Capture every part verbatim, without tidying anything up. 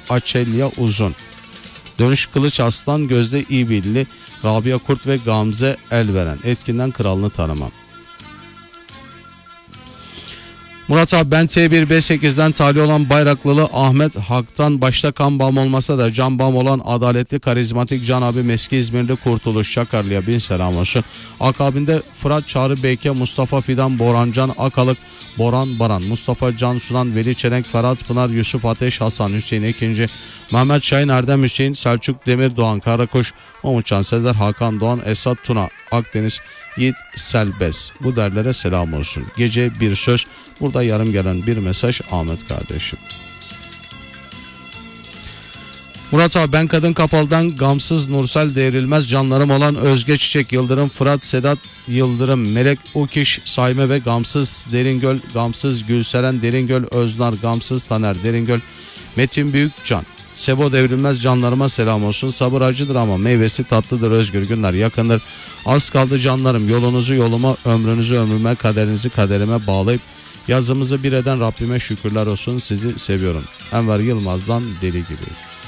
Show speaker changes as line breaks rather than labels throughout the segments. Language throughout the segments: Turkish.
Açelya Uzun. Dönüş Kılıç Aslan, Gözde İbilli, Rabia Kurt ve Gamze Elveren. Etkinden kralını tanımam. Murat abi, ben T bir B sekizden tali olan Bayraklılı Ahmet Hak'tan başta kan bağım olmasa da can bağım olan adaletli karizmatik Can abi Meski İzmirli Kurtuluş Şakarlı'ya bin selam olsun. Akabinde Fırat Çağrı Beyke, Mustafa Fidan, Borancan Akalık, Boran Baran, Mustafa Can Sunan, Veli Çelenk, Ferhat Pınar, Yusuf Ateş, Hasan Hüseyin ikinci, Mehmet Şahin, Erdem Hüseyin, Selçuk Demir, Doğan Karakuş, Umutcan Sezer, Hakan Doğan, Esat Tuna, Akdeniz, Yiğit Selbez. Bu derlere selam olsun. Gece bir söz. Burada yarım gelen bir mesaj Ahmet kardeşim. Murat abi, ben Kadın Kapalı'dan Gamsız Nursel Devrilmez, canlarım olan Özge Çiçek Yıldırım, Fırat Sedat Yıldırım, Melek Ukiş Sayme ve Gamsız Deringöl, Gamsız Gülseren Deringöl, Öznar Gamsız Taner Deringöl, Metin Büyükcan, Sebo Devrilmez, canlarıma selam olsun. Sabır acıdır ama meyvesi tatlıdır, özgür günler yakındır. Az kaldı canlarım, yolunuzu yoluma, ömrünüzü ömrüme, kaderinizi kaderime bağlayıp yazımızı bir eden Rabbime şükürler olsun, sizi seviyorum. Enver Yılmaz'dan Deli Gibi.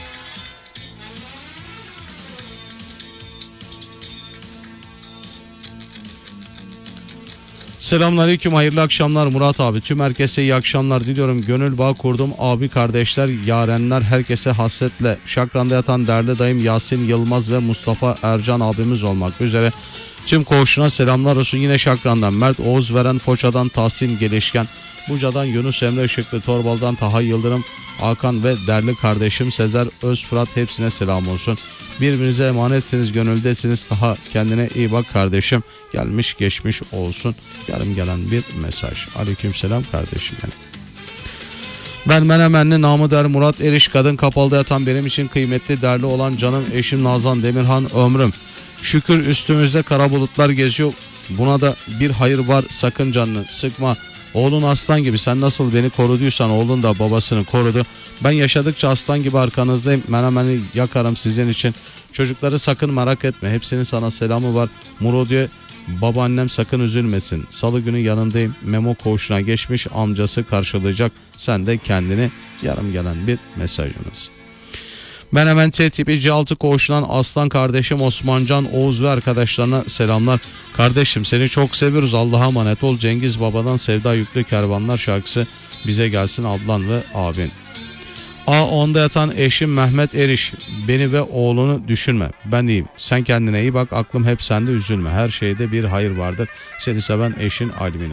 Selamünaleyküm, hayırlı akşamlar Murat abi. Tüm herkese iyi akşamlar diliyorum. Gönül bağı kurdum abi, kardeşler, yarenler, herkese hasretle. Şakran'da yatan değerli dayım Yasin Yılmaz ve Mustafa Ercan abimiz olmak üzere tüm koğuşuna selamlar olsun. Yine Şakran'dan Mert Oğuz Veren, Foça'dan Tahsin Gelişken, Buca'dan Yunus Emre Işıklı, Torbal'dan Taha Yıldırım, Hakan ve değerli kardeşim Sezer Özfırat, hepsine selam olsun. Birbirinize emanetsiniz, gönüldesiniz. Taha, kendine iyi bak kardeşim. Gelmiş geçmiş olsun. Yarım gelen bir mesaj. Aleykümselam kardeşim benim. Ben Menemenli namı der Murat Eriş, Kadın Kapalı'da yatan benim için kıymetli, değerli olan canım eşim Nazan Demirhan ömrüm. Şükür üstümüzde kara bulutlar geziyor. Buna da bir hayır var, sakın canını sıkma. Oğlun aslan gibi, sen nasıl beni koruduysan oğlun da babasını korudu. Ben yaşadıkça aslan gibi arkanızdayım. Menemeni yakarım sizin için. Çocukları sakın merak etme. Hepsinin sana selamı var. Muro diyor, babaannem sakın üzülmesin. Salı günü yanındayım. Memo koğuşuna geçmiş, amcası karşılayacak. Sen de kendini. Yarım gelen bir mesajınız. Ben hemen T tipi C altı koğuşundan aslan kardeşim Osmancan Oğuz ve arkadaşlarına selamlar. Kardeşim seni çok seviyoruz, Allah'a emanet ol. Cengiz Baba'dan Sevda Yüklü Kervanlar şarkısı bize gelsin ablan ve abin. A onda yatan eşim Mehmet Eriş, beni ve oğlunu düşünme, ben iyiyim, sen kendine iyi bak, aklım hep sende, üzülme, her şeyde bir hayır vardır. Seni seven eşin Almina.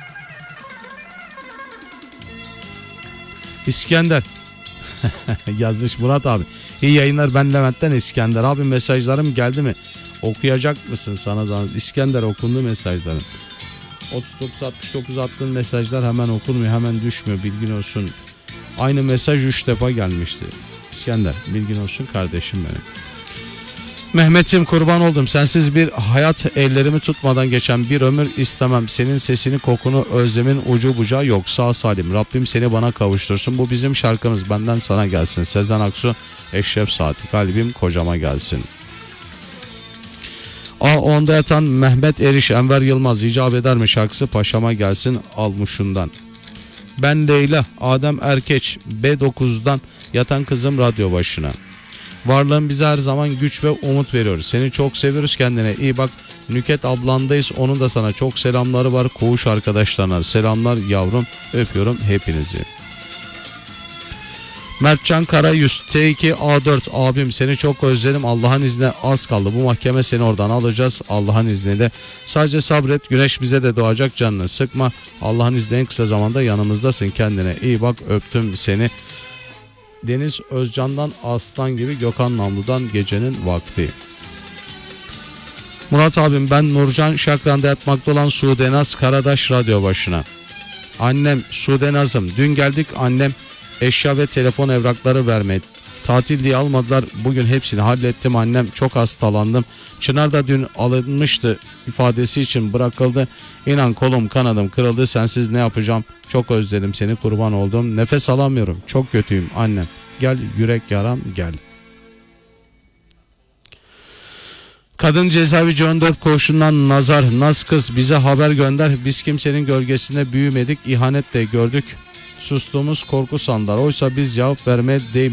İskender yazmış Murat abi. İyi yayınlar, ben Levent'ten İskender abi, mesajlarım geldi mi? Okuyacak mısın sana zahmet? İskender, okundu mesajların. otuz dokuz altmış dokuz attığın mesajlar hemen okunmuyor, hemen düşmüyor, bilgin olsun. Aynı mesaj üç defa gelmişti. İskender, bilgin olsun kardeşim benim. Mehmet'im kurban oldum, sensiz bir hayat, ellerimi tutmadan geçen bir ömür istemem. Senin sesini, kokunu, özlemin ucu bucağı yok, sağ salim. Rabbim seni bana kavuştursun. Bu bizim şarkımız, benden sana gelsin. Sezen Aksu, Eşref Saati, kalbim kocama gelsin. A onda yatan Mehmet Eriş, Enver Yılmaz, icap eder mi şarkısı paşama gelsin almışından. Ben Leyla, Adem Erkeç, B dokuzdan yatan kızım radyo başına. Varlığın bize her zaman güç ve umut veriyor. Seni çok seviyoruz, kendine iyi bak. Nüket ablandayız, onun da sana çok selamları var. Koğuş arkadaşlarına selamlar yavrum, öpüyorum hepinizi. Mertcan Karayüz, T iki A dört, abim seni çok özledim, Allah'ın izniyle az kaldı. Bu mahkeme seni oradan alacağız Allah'ın izniyle. Sadece sabret, güneş bize de doğacak, canını sıkma. Allah'ın izniyle en kısa zamanda yanımızdasın, kendine iyi bak, öptüm seni. Deniz Özcan'dan aslan gibi, Gökhan Namlu'dan gecenin vakti. Murat abim, ben Nurcan, Şakran'da yatmakta olan Sudenaz Karadaş radyo başına. Annem Sudenaz'ım, dün geldik, annem eşya ve telefon evrakları vermedi. Tatil diye almadılar, bugün hepsini hallettim annem, çok hastalandım. Çınar da dün alınmıştı, ifadesi için bırakıldı. İnan kolum kanadım kırıldı, sensiz ne yapacağım, çok özledim seni, kurban oldum, nefes alamıyorum, çok kötüyüm annem, gel yürek yaram gel. Kadın cezaevi on dört koğuşundan Nazar, Naz kız bize haber gönder, biz kimsenin gölgesinde büyümedik, ihanet de gördük. Sustuğumuz korku sandar, oysa biz cevap vermeye değil.